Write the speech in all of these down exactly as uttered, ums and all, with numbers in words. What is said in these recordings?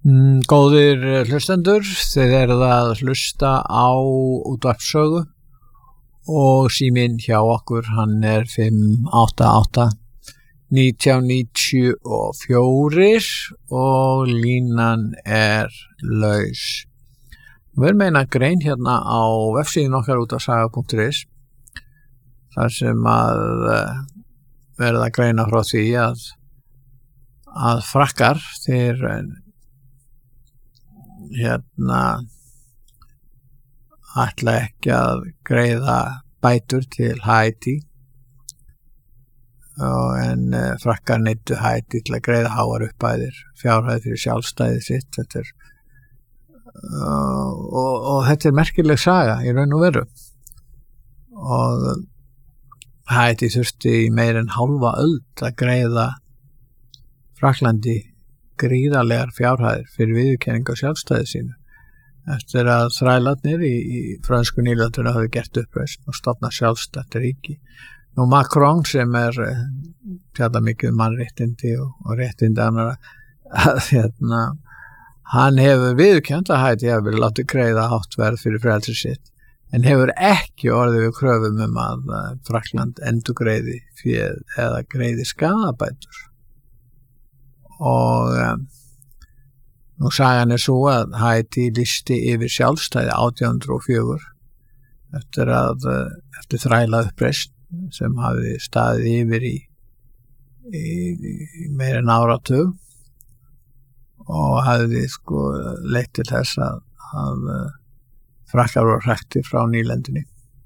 Mm, góðir hlustendur, þið eruð að hlusta á útvarpssögu og síminn hjá okkur, hann er fimm átta átta nítján níutíu og fjögur og línan er laus. Við erum með eina grein hérna á vefsíðun okkar útvarpssaga punktur is þar sem að verða að greina frá því að að frakkar þeir hérna ætla ekki að greiða bætur til Haítí og en uh, frakkar neyddu Haítí til að greiða háar upphæðir fjárhæð fyrir sjálfstæði sitt. Þetta er uh, og, og þetta er merkileg saga í raun og veru og Haítí þurfti í meir en hálfa öld að greiða Frakklandi gríðarlegar fjárhæðir fyrir viðurkenningu á sjálfstæði sínu eftir að þrælarnir í, í frönsku nýlöndunum hafi gert uppreisn og stofnað sjálfstætt ríki. Nú Macron sem er tjala mikið mannréttindi og, og réttindi annara að hérna hann hefur viðurkennt að Haítí hefur verið látið greiða hátt verð fyrir frelsi sitt en hefur ekki orðið við kröfum um að Frakkland endurgreiði fyrir eða greiði skaðabætur. Og um, nú sagan er svo að Haítí listi yfir sjálfstæði átján hundruð og fjögur eftir að eftir þræla uppreisn sem hafi staðið yfir í, í, í meir en áratug og hafi sko leitt til þess að, að frakkar voru hræktir frá nýlendinni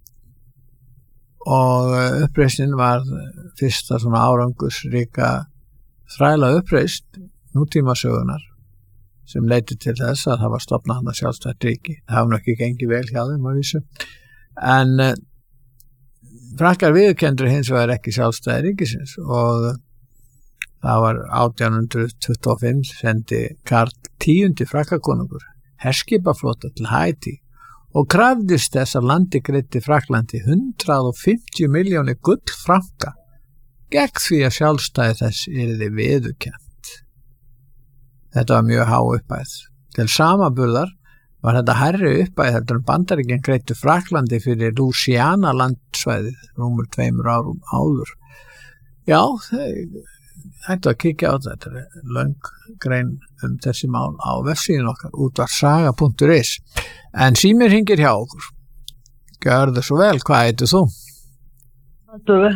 og uppreisnin var fyrsta svona árangusríka þræla uppreist nútímasögunar sem leiti til þess að það var stofnað hann að sjálfstætt ríki. Það hafa nú ekki gengið vel hjá þeim að vísu. En uh, frakkar viðurkenndu hins vegar ekki sjálfstæði ríkisins og það var átján hundruð tuttugu og fimm sendi Karl tíundi frakkakonungur herskipaflota til Haítí og krafðist þess að landi greiddi Frakklandi hundrað og fimmtíu milljónir gullfranka gegn því að sjálfstæði þess yrði viðurkennt. Þetta var mjög há upphæð. Til samanburðar var þetta hærri upphæð heldur en Bandaríkin greiddu Frakklandi fyrir Louisiana landsvæðið rúmur tveimur árum áður. Já, hættu að kíkja á þetta. Þetta er löng grein um þessi mál á vefsíðun okkar útvarpssaga punktur is. En síminn hringir hjá okkur. Gjörðu svo vel, hvað heitir þú? Halldóra.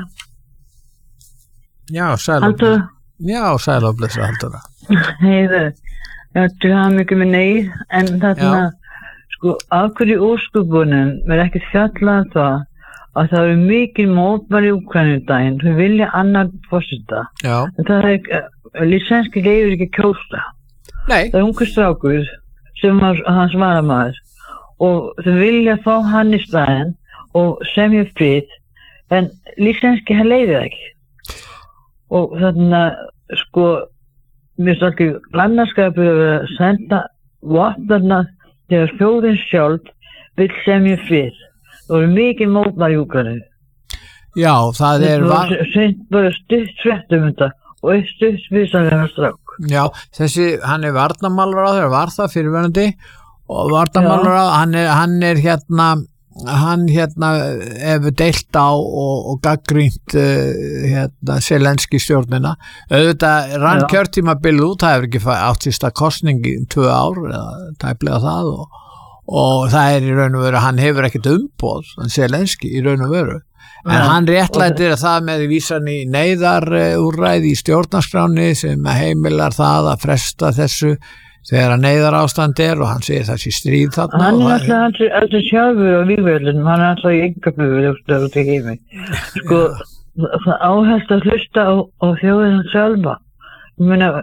Já, sæl Já, sæl og blessa Halldóra. Heiðu, ég ætti að hafa mikið með nei, en þarna, sko, af hverju óskupunum verður ekki fjallað það að það eru mikið mótmæli í Úkraínu daginn, þau vilja annan forseta. Já. En það er ekki, lisenski leifir ekki kjósta. Nei. Það er ungur strákur sem var hans varamaður og þau vilja fá hann í staðinn og semja frið, en lisenski hann leifir ekki. Og þannig að, sko, mér finnst ekki landskapið að senda vopnarna þegar þjóðin sjálf vill semja frið. Það eru mikið mótmæli í Úkraínu. Já, það er... Það er seint bara stutt frétt um þetta og eitt stutt vísanlega strák. Já, þessi, hann er varnarmálaráðherra, var það fyrirverandi og varnarmálaráðherra, hann er, hann er hérna... hann hérna hefur deilt á og, og gagnrýnt uh, hérna Zelenski stjórnina auðvitað rann kjörtímabilið út, það hefur ekki átt sísta kosning í tvö ár eða tæplega það og, og það er í raun og veru, hann hefur ekkert umboð Zelenski í raun og veru en ja, hann réttlætir að það með vísan í neyðarúrræði í stjórnarskráni sem heimilar það að fresta þessu þegar að neyðar ástand er og hann segir þessi stríð þarna. Hann er alltaf alltaf sjálfur á vígvöldunum, hann er alltaf í yngaböfur eftir út í heimi. Sko, það áhægt að hlusta á, á þjóðina sjálfa. Ég meina,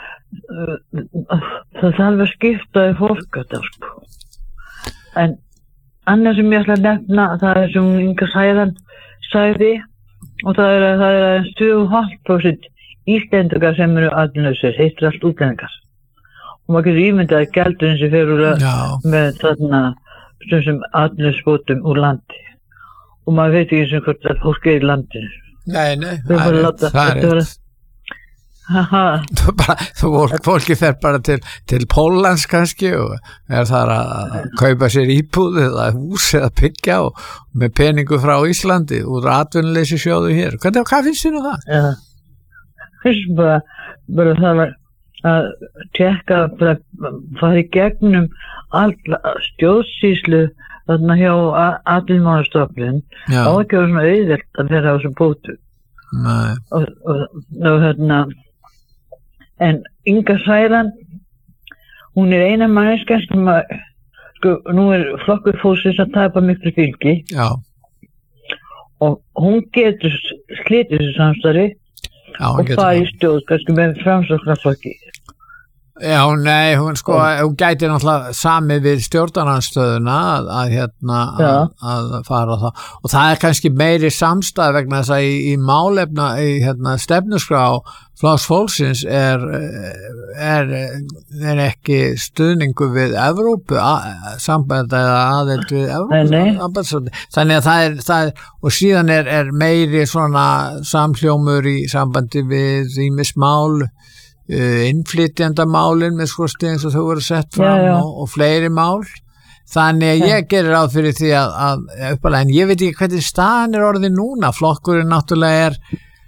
það þarf að skipta í fólk þetta, sko. En annað sem ég ætla að nefna, það er sem Inga Sæðan sagði og það er að það er að tuttugu og hálft prósent Íslendingar sem eru atvinnulausir, hitt er allt útlendingar. Og maður getur ímyndað að gældurinn sem fer úr með þarna sem atvinnuleysisbótum úr landi. Og maður veit ekki sem hvort að fólk er í landinu. Nei, nei, það er rétt. Haha. Þú bara, þú fólk, fólki fer bara til, til Póllands kannski og er þar að kaupa sér íbúð eða hús eða byggja og með peningu frá Íslandi úr atvinnuleysi sjóðu hér. Hvernig, hvað finnst þér nú það? Já. Fyrst bara, bara það var að tjekka, bara fara í gegnum alla stjórnsýslu þarna hjá Atvinnumálastofnun. Það var ekki svona auðvelt að vera á þessum bótu. Nei. Og, og, og hérna, en Inga Sæland, hún er eina manneskja sem að, sko, nú er flokkur fólksins að tapa miklu fylgi. Já. Og hún getur slitið þessu samstarfi og farið í stjórn, kannski með Framsóknarflokki. Já, nei, hún sko, hún gæti náttúrulega samið við stjórnarandstöðuna að, að hérna, að, að fara það. Og það er kannski meiri samstæð vegna þess að í, í málefna, í hérna, stefnuskrá Flokks fólksins er, er, er ekki stuðningu við Evrópu, samband eða aðeild við Evrópu. Þannig að það er, það er og síðan er, er meiri svona samhljómur í sambandi við ýmis mál, Uh, innflytjandamálin með skosti eins og þau voru sett fram já, já. Og, og fleiri mál þannig að ég gerir ráð fyrir því að, að uppalega, en ég veit ekki hvernig staðan er orðið núna, flokkurinn náttúrulega er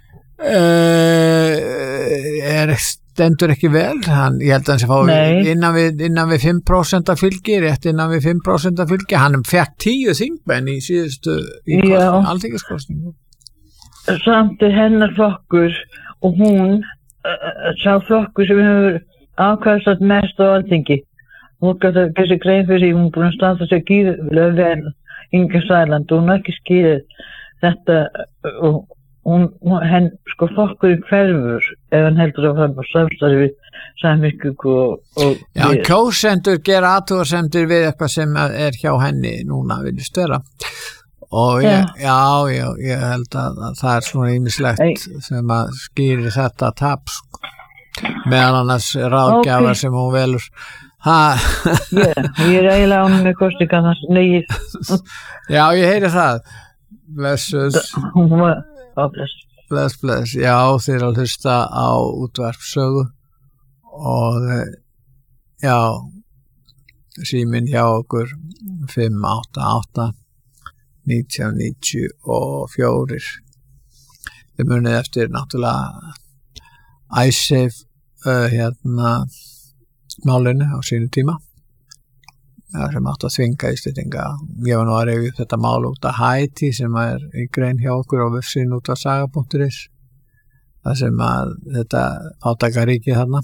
uh, er stendur ekki vel, hann, ég held að hann sé fá innan við, innan við fimm prósent af fylgi, rétt innan við fimm prósent af fylgi, hann fekk tíu þingmenn í síðustu í alþingiskosningu. Samt er hennar flokkur og hún sá flokkur sem hefur afkastað mest á Alþingi. Hún gæti að gera sér grein fyrir því, hún er búin að standa sér gífurlega vel, Inga Sæland, og hún har ekki skýrið þetta og hún, henn, sko flokkurinn hverfur ef hann heldur að fara á samstarfi við Samfylkingu og, og Já, kjósendur gera athugasemdir við eitthvað sem er hjá henni núna, viljast vera. Og ég, já, já, ég held að, að það er svona ýmislegt sem að skýri þetta tap sko. Meðan annars ráðgjafar okay. sem hún velur ha. yeah, ég er eiginlega ánum með kostinga þess negið. Já, ég heyri það blessus bless. bless, bless já, þeir að hlusta á útvarpssögu og já síminn hjá okkur fimm átta átta nítján níutíu og fjórir. Við munið eftir náttúrulega iSafe uh, hérna málinu á sínu tíma ja, sem átt að þvinga Íslendinga. Ég var nú að reyfi upp þetta mál út af Haiti sem er í grein hjá okkur á vefsíðunni út af saga punktur is það sem að þetta fátækaríki þarna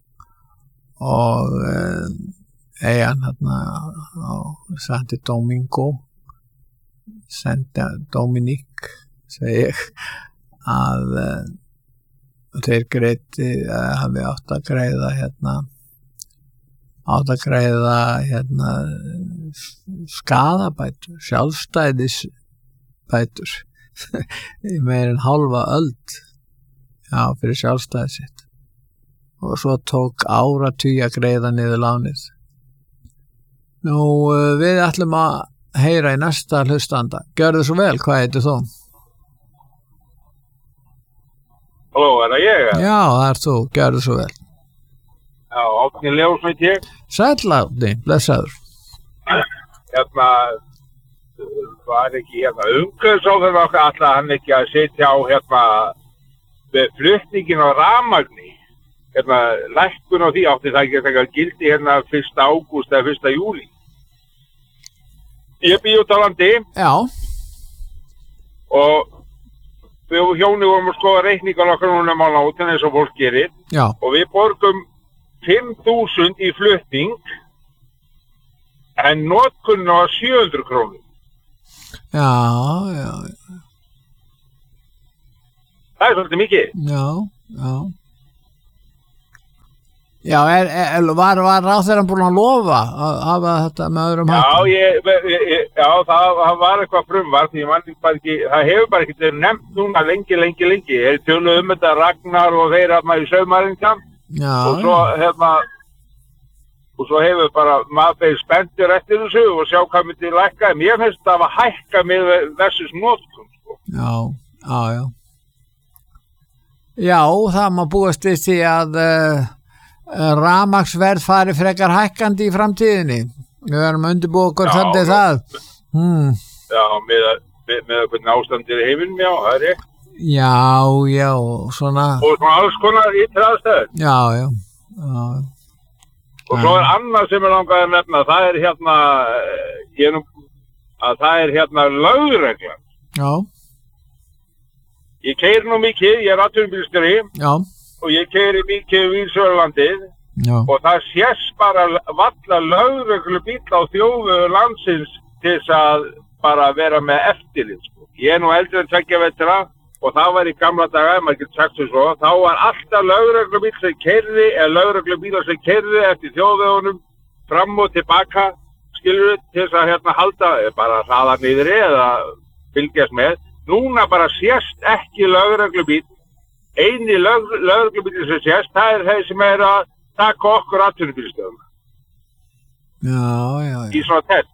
og uh, eigan þarna á Santo Domingo Santa Dominique segi ég að uh, þeir greiti uh, hafi átt að greiða hérna átt að greiða hérna skadabætur sjálfstæðisbætur í meir en hálfa öld já, fyrir sjálfstæði sitt og svo tók áratugi að greiða niður lánið. Nú uh, við ætlum að heyra í næsta hlustanda. Gjörðu svo vel, hvað heitir þú? Halló, er það ég? Já, það er þú, gjörðu svo vel. Já, Árni Leósveit ég. Sæll Árni, blessaður. Hérna, var ekki hérna umhverfisáðherra okkar alltaf hann ekki að setja á hérna með flutningin á rafmagni. Hérna, lækkun á því átti það ekki að gildi hérna fyrsta ágúst eða fyrsta júlí. Ég bý út á landi. Já. Og við hjóni vorum að skoða reikningar okkar núna mála út en eins og fólk gerir. Já. Og við borgum fimm þúsund í flutning en notkunn á sjö hundruð krónur. Já, já. Það er svolítið mikið. Já, já. Já, er, er, var, var ráðherrann búin að lofa að hafa þetta með öðrum hættum? Já, ég, ég, já það, það var eitthvað frumvarp, ég man bara ekki, það hefur bara ekki verið nefnt núna lengi, lengi, lengi. Ég er töluð um þetta Ragnar og þeir hérna í Sauðmæringan og svo hérna, og svo hefur bara maður þeir spenntir eftir þessu og sjá hvað myndi lækka. Mér finnst það að hækka með þessus notkun. Sko. Já, já, já. Já, það má búast við því að uh, rafmagnsverð fari frekar hækkandi í framtíðinni. Við erum undirbúið okkur þannig það. Hmm. Já, með, með, með hvernig ástandir í heiminum, já, það er rétt. Já, já, svona... Og svona alls konar í aðstæður. Já, já, já. Og svo er annað sem er langað að nefna, það er hérna, ég nú, að það er hérna lögreglan. Já. Ég keyri nú mikið, ég er atvinnubílstjóri og ég keyri mikið í Sörlandið og það sést bara valla lögreglubíll á þjóðvegum landsins til þess að bara vera með eftirlit. Sko. Ég er nú eldri en tveggja vetra og það var í gamla daga, maður getur sagt svo, þá var alltaf lögreglubíll sem keyrði eða lögreglubílar sem keyrði eftir þjóðvegunum fram og tilbaka, skilur við, til þess að hérna halda, bara hraða niður eða fylgjast með. Núna bara sést ekki lögreglubíll, eini lög, lögreglubíll sem sést, það er þeir sem er að taka okkur atvinnubílstöðum. Já, já, já. Í svona test.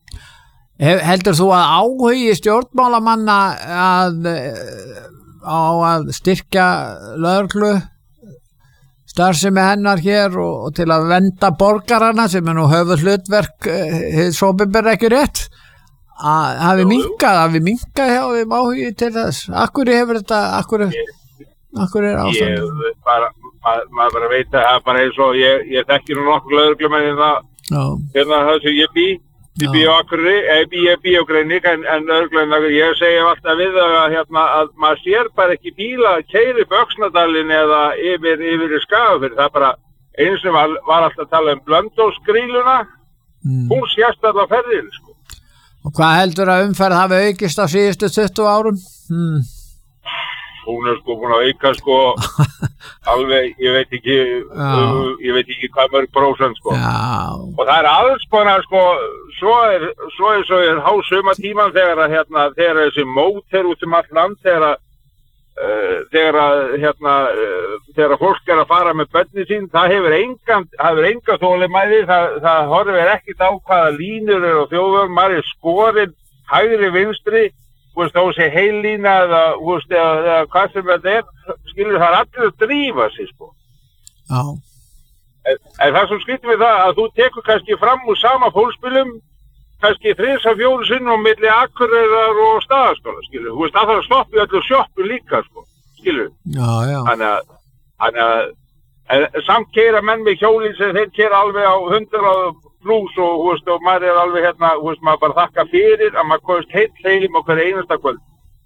Heldur þú að áhugi stjórnmálamanna að, á að styrkja lögreglu starfsemi hennar hér og, og til að vernda borgarana sem er nú höfuð hlutverk hið opinbera ekki rétt? Að hafi minkað, hafi minkað hjá þeim áhugi til þess. Akkur hefur þetta, akkur, akkur er ástæðan? Ég bara, maður ma bara veit að það er bara eins og ég, ég þekki nú nokkuð lögreglumenn en það, hérna það sem ég bý, ég bý á Akureyri, ég bý, ég bý á Greinik, en, en lögreglumenn, ég segi alltaf við það að, hérna, að maður sér bara ekki bíla að keyra upp Öxnadalinn eða yfir, yfir í Skagafjörð, það er bara, eins sem var, var alltaf að tala um Blönduósgrýluna, mm. hún sést alltaf ferðin, sko. Og hvað heldur að umferð hafi aukist á síðustu tuttugu árum? Hmm. Hún er sko búin að auka sko alveg, ég veit ekki uh, ég veit ekki hvað mörg prósent sko. Já. Og það er alls konar sko, svo er svo er svo er hásuma tíman þegar að hérna, þegar þessi mót er út um allt land þegar að uh, þegar að hérna uh, þegar að fólk er að fara með börnin sín, það hefur engan hefur enga þolinmæði, það, það horfir ekkert á hvaða línur er á þjóðvegum, maður er skorinn hægri vinstri, þú veist, þá sé heillína eða, þú veist, eða, eða hvað sem þetta er, skilur það er allir að drífa sig, sko. Já. En, en það sem skilur við það að þú tekur kannski fram úr sama fólksbílum, kannski þrisa fjóru sinnum á milli Akureyrar og Staðarskóla, skilur, þú veist, það þarf að stoppa í öllu sjoppu líka, sko, skilur. Já, já. Þannig að, þannig að, en, samt keyra menn með hjólinn sem þeir keyra alveg á hundrað blús og, þú veist, og maður er alveg hérna, þú veist, maður bara þakka fyrir að maður komist heill heim á hverju einasta kvöld.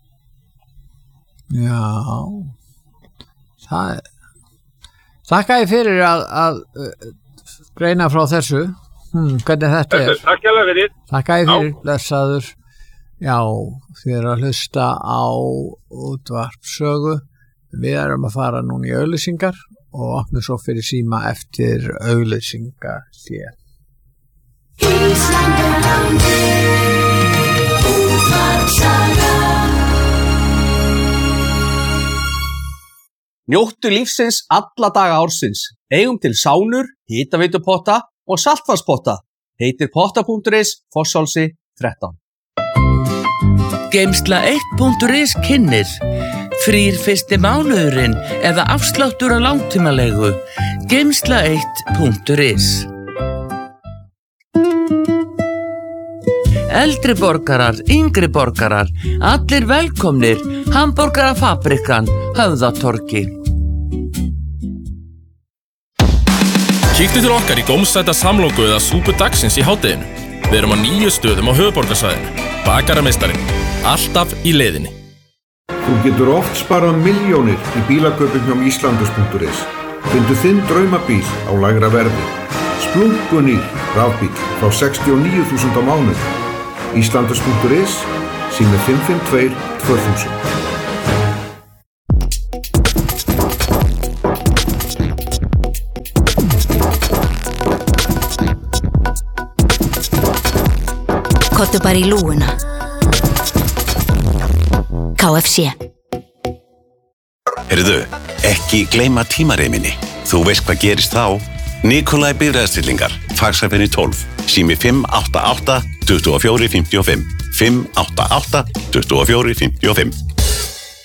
Já, það er, þakka ég fyrir að, að greina frá þessu, hmm, hvernig þetta er. Takk hérlega fyrir. Þakka ég fyrir, blessaður. Já, þér að hlusta á útvarpssögu. Við erum að fara núna í auglýsingar og opnum svo fyrir síma eftir auglýsingar hér. Njóttu lífsins alla daga ársins. Eigum til sánur, hitaveitupotta og saltvarspotta. Heitir potta punktur is, Fossálsi þrettán. Geimsla eitt punktur is kynnir. Frýr fyrsti mánuðurinn eða afsláttur á langtímalegu. Geimsla eitt punktur is. Eldri borgarar, yngri borgarar, allir velkomnir, Hamborgarafabrikan, Höfðatorgi. Kíktu til okkar í gómsæta samloku eða súpu dagsins í hádeginu. Við erum á níu stöðum á höfuðborgarsvæðinu. Bakarameistarinn, alltaf í leiðinni. Þú getur oft sparað milljónir í bílakaupum hjá Íslandus punktur is. Fyndu þinn draumabíl á lægra verði. Splunkunýr rafbíl frá sextíu og níu þúsund á mánuði. Íslandus punktur is, sími fimm fimm tvö tvö þúsund. Kottu bara í lúuna. K F C. Heyrðu, ekki gleyma tímareiminni. Þú veist hvað gerist þá. Nikolai Bifreiðastillingar, Faxafeni tólf, sími fimm átta átta, tvö fjögur fimm fimm, fimm átta átta, tvö fjögur fimm fimm.